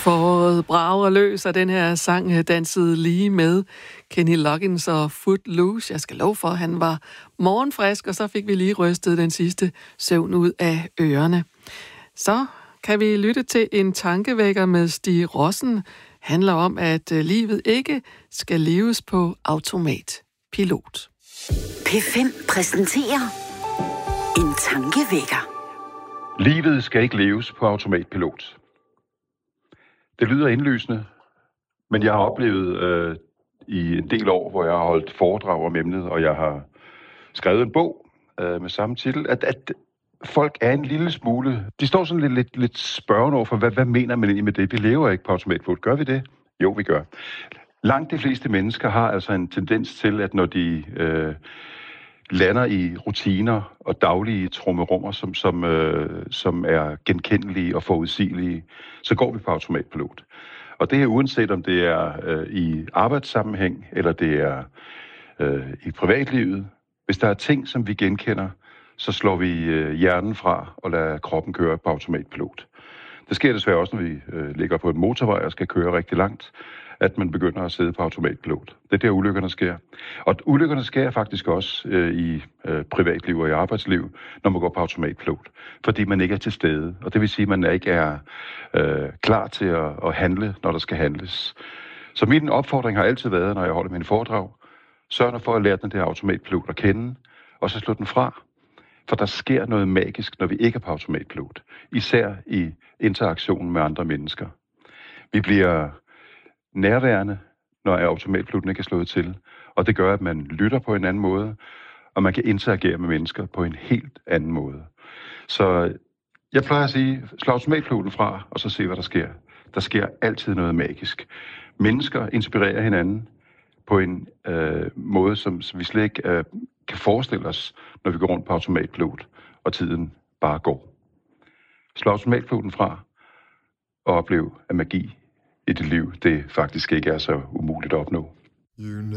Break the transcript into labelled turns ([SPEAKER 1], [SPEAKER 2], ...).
[SPEAKER 1] Foråret brager løs, og den her sang dansede lige med Kenny Loggins og Footloose. Jeg skal love for, at han var morgenfrisk, og så fik vi lige rystet den sidste søvn ud af ørerne. Så kan vi lytte til en tankevækker med Stig Rossen. Handler om, at livet ikke skal leves på automatpilot.
[SPEAKER 2] P5 præsenterer en tankevækker.
[SPEAKER 3] Livet skal ikke leves på automatpilot. Det lyder indlysende, men jeg har oplevet i en del år, hvor jeg har holdt foredrag om emnet, og jeg har skrevet en bog med samme titel, at folk er en lille smule... De står sådan lidt spørgende over for, hvad mener man egentlig med det? Vi lever ikke på automatpilot. Gør vi det? Jo, vi gør. Langt de fleste mennesker har altså en tendens til, at når de lander i rutiner og daglige trummerummer, som er genkendelige og forudsigelige, så går vi på automatpilot. Og det er uanset om det er i arbejdssammenhæng, eller det er i privatlivet. Hvis der er ting, som vi genkender, så slår vi hjernen fra og lader kroppen køre på automatpilot. Det sker desværre også, når vi ligger på en motorvej og skal køre rigtig langt, at man begynder at sidde på automatpilot. Det er der, ulykkerne sker. Og ulykkerne sker faktisk også i privatliv og i arbejdsliv, når man går på automatpilot, fordi man ikke er til stede. Og det vil sige, at man ikke er klar til at handle, når der skal handles. Så min opfordring har altid været, når jeg holder mine foredrag, sørg nu for at lære den der automatpilot at kende, og så slå den fra. For der sker noget magisk, når vi ikke er på automatpilot. Især i interaktionen med andre mennesker. Vi bliver nærværende, når automatpiloten ikke er slået til. Og det gør, at man lytter på en anden måde, og man kan interagere med mennesker på en helt anden måde. Så jeg plejer at sige, slå automatpiloten fra, og så se, hvad der sker. Der sker altid noget magisk. Mennesker inspirerer hinanden på en måde, som vi slet ikke kan forestille os, når vi går rundt på automatpilot, og tiden bare går. Slå automatpiloten fra, og oplev, at magi i dit liv, det faktisk ikke er så umuligt at opnå.